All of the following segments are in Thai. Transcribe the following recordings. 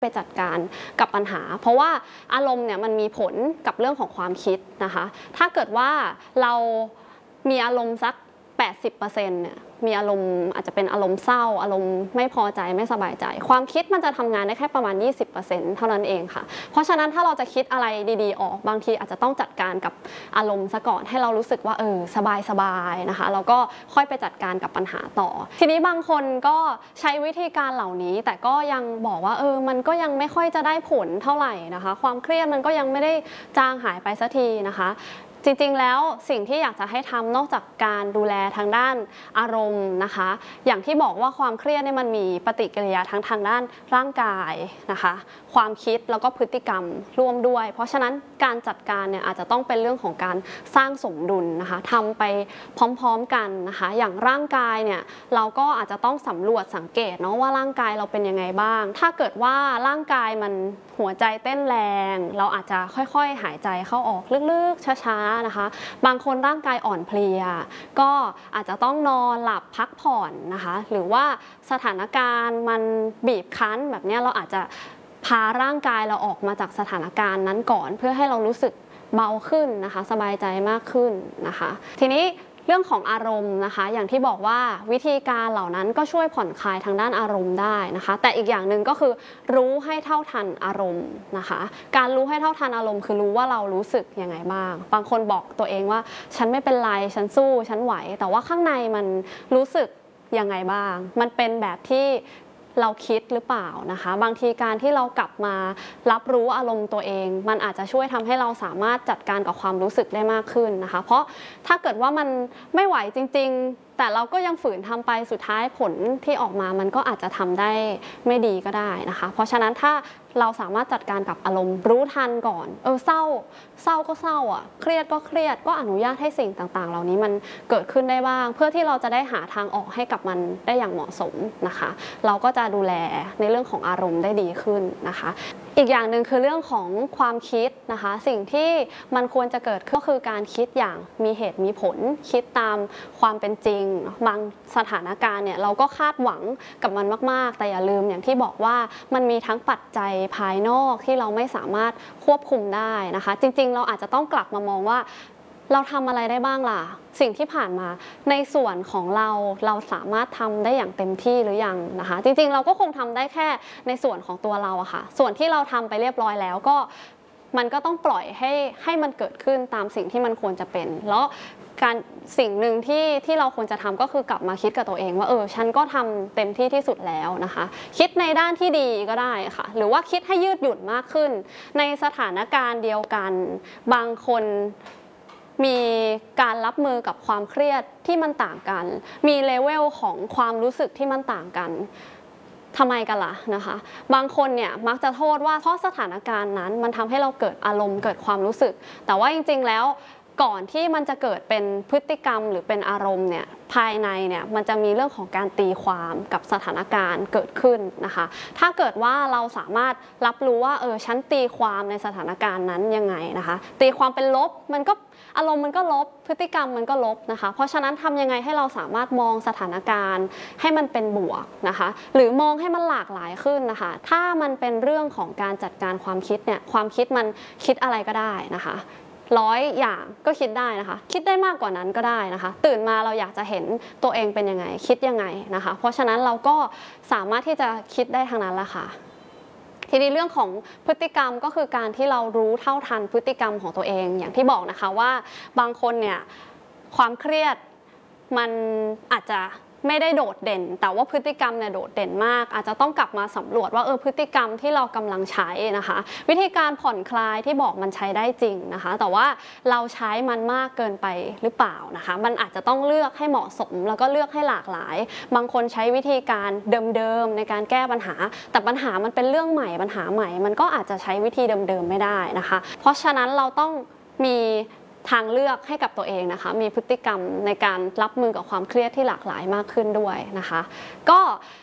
ไปจัดการกับปัญหาเพราะว่าอารมณ์เนี่ยมันมีผลกับเรื่องของความคิดนะคะถ้าเกิดว่าเรามีอารมณ์สัก 80% เนี่ยมีอารมณ์อาจจะเป็นอารมณ์เศร้าอารมณ์ไม่พอใจไม่สบายใจความคิดมันจะทำงานได้แค่ประมาณ 20% เท่านั้นเองค่ะเพราะฉะนั้นถ้าเราจะคิดอะไรดีๆออกบางทีอาจจะต้องจัดการกับอารมณ์ซะก่อนให้เรารู้สึกว่าสบายๆนะคะแล้วก็ค่อยไปจัดการกับปัญหาต่อทีนี้บางคนก็ใช้วิธีการเหล่านี้แต่ก็ยังบอกว่ามันก็ยังไม่ค่อยจะได้ผลเท่าไหร่นะคะความเครียดมันก็ยังไม่ได้จางหายไปสักทีนะคะจริงๆแล้วสิ่งที่อยากจะให้ทำนอกจากการดูแลทางด้านอารมณ์นะคะอย่างที่บอกว่าความเครียดเนี่ยมันมีปฏิกิริยาทางด้านร่างกายนะคะความคิดแล้วก็พฤติกรรมร่วมด้วยเพราะฉะนั้นการจัดการเนี่ยอาจจะต้องเป็นเรื่องของการสร้างสมดุลนะคะทำไปพร้อมๆกันนะคะอย่างร่างกายเนี่ยเราก็อาจจะต้องสำรวจสังเกตเนาะว่าร่างกายเราเป็นยังไงบ้างถ้าเกิดว่าร่างกายมันหัวใจเต้นแรงเราอาจจะค่อยๆหายใจเข้าออกลึกๆช้าๆนะคะบางคนร่างกายอ่อนเพลียก็อาจจะต้องนอนหลับพักผ่อนนะคะหรือว่าสถานการณ์มันบีบคั้นแบบนี้เราอาจจะพาร่างกายเราออกมาจากสถานการณ์นั้นก่อนเพื่อให้เรารู้สึกเบาขึ้นนะคะสบายใจมากขึ้นนะคะทีนี้เรื่องของอารมณ์นะคะอย่างที่บอกว่าวิธีการเหล่านั้นก็ช่วยผ่อนคลายทางด้านอารมณ์ได้นะคะแต่อีกอย่างหนึ่งก็คือรู้ให้เท่าทันอารมณ์นะคะการรู้ให้เท่าทันอารมณ์คือรู้ว่าเรารู้สึกยังไงบ้างบางคนบอกตัวเองว่าฉันไม่เป็นไรฉันสู้ฉันไหวแต่ว่าข้างในมันรู้สึกยังไงบ้างมันเป็นแบบที่เราคิดหรือเปล่านะคะบางทีการที่เรากลับมารับรู้อารมณ์ตัวเองมันอาจจะช่วยทำให้เราสามารถจัดการกับความรู้สึกได้มากขึ้นนะคะเพราะถ้าเกิดว่ามันไม่ไหวจริงๆแต่เราก็ยังฝืนทำไปสุดท้ายผลที่ออกมามันก็อาจจะทำได้ไม่ดีก็ได้นะคะเพราะฉะนั้นถ้าเราสามารถจัดการกับอารมณ์รู้ทันก่อนเศร้าก็เศร้าเครียดก็เครียดก็อนุญาตให้สิ่งต่างๆเหล่านี้มันเกิดขึ้นได้บ้างเพื่อที่เราจะได้หาทางออกให้กับมันได้อย่างเหมาะสมนะคะเราก็จะดูแลในเรื่องของอารมณ์ได้ดีขึ้นนะคะอีกอย่างหนึ่งคือเรื่องของความคิดนะคะสิ่งที่มันควรจะเกิดขึ้นก็คือการคิดอย่างมีเหตุมีผลคิดตามความเป็นจริงบางสถานการณ์เนี่ยเราก็คาดหวังกับมันมากๆแต่อย่าลืมอย่างที่บอกว่ามันมีทั้งปัจจัยภายนอกที่เราไม่สามารถควบคุมได้นะคะจริงๆเราอาจจะต้องกลับมามองว่าเราทำอะไรได้บ้างล่ะสิ่งที่ผ่านมาในส่วนของเราสามารถทำได้อย่างเต็มที่หรือยังนะคะจริงๆเราก็คงทำได้แค่ในส่วนของตัวเราอะค่ะส่วนที่เราทำไปเรียบร้อยแล้วก็มันก็ต้องปล่อยให้มันเกิดขึ้นตามสิ่งที่มันควรจะเป็นแล้วสิ่งหนึ่งที่เราควรจะทำก็คือกลับมาคิดกับตัวเองว่าฉันก็ทำเต็มที่ที่สุดแล้วนะคะคิดในด้านที่ดีก็ได้ค่ะหรือว่าคิดให้ยืดหยุ่นมากขึ้นในสถานการณ์เดียวกันบางคนมีการรับมือกับความเครียดที่มันต่างกันมีเลเวลของความรู้สึกที่มันต่างกันทำไมกันล่ะนะคะบางคนเนี่ยมักจะโทษว่าเพราะสถานการณ์นั้นมันทำให้เราเกิดอารมณ์เกิดความรู้สึกแต่ว่าจริงๆแล้วก่อนที่มันจะเกิดเป็นพฤติกรรมหรือเป็นอารมณ์เนี่ยภายในเนี่ยมันจะมีเรื่องของการตีความกับสถานการณ์เกิดขึ้นนะคะถ้าเกิดว่าเราสามารถรับรู้ว่าฉันตีความในสถานการณ์นั้นยังไงนะคะตีความเป็นลบมันก็อารมณ์มันก็ลบพฤติกรรมมันก็ลบนะคะเพราะฉะนั้นทำยังไงให้เราสามารถมองสถานการณ์ให้มันเป็นบวกนะคะหรือมองให้มันหลากหลายขึ้นนะคะถ้ามันเป็นเรื่องของการจัดการความคิดเนี่ยความคิดมันคิดอะไรก็ได้นะคะ100 อย่างก็คิดได้นะคะคิดได้มากกว่านั้นก็ได้นะคะตื่นมาเราอยากจะเห็นตัวเองเป็นยังไงคิดยังไงนะคะเพราะฉะนั้นเราก็สามารถที่จะคิดได้ทางนั้นแหละค่ะทีนี้เรื่องของพฤติกรรมก็คือการที่เรารู้เท่าทันพฤติกรรมของตัวเองอย่างที่บอกนะคะว่าบางคนเนี่ยความเครียดมันอาจจะไม่ได้โดดเด่นแต่ว่าพฤติกรรมเนี่ยโดดเด่นมากอาจจะต้องกลับมาสำรวจว่าพฤติกรรมที่เรากำลังใช้นะคะวิธีการผ่อนคลายที่บอกมันใช้ได้จริงนะคะแต่ว่าเราใช้มันมากเกินไปหรือเปล่านะคะมันอาจจะต้องเลือกให้เหมาะสมแล้วก็เลือกให้หลากหลายบางคนใช้วิธีการเดิมๆในการแก้ปัญหาแต่ปัญหามันเป็นเรื่องใหม่ปัญหาใหม่มันก็อาจจะใช้วิธีเดิมๆไม่ได้นะคะเพราะฉะนั้นเราต้องมีทางเลือกให้กับตัวเองนะคะมีพฤติกรรมในการรับมือกับความเครียดที่หลากหลายมากขึ้นด้วยนะคะก็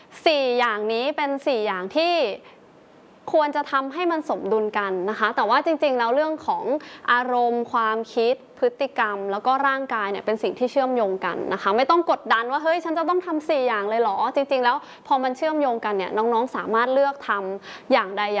4อย่างนี้เป็น4อย่างที่ควรจะทำให้มันสมดุลกันนะคะแต่ว่าจริงๆแล้วเรื่องของอารมณ์ความคิดพฤติกรรมแล้วก็ร่างกายเนี่ยเป็นสิ่งที่เชื่อมโยงกันนะคะไม่ต้องกดดันว่าเฮ้ยฉันจะต้องทำ4 อย่างเลยเหรอจริงๆแล้วพอมันเชื่อมโยงกันเนี่ยน้องๆสามารถเลือกทำอย่างใด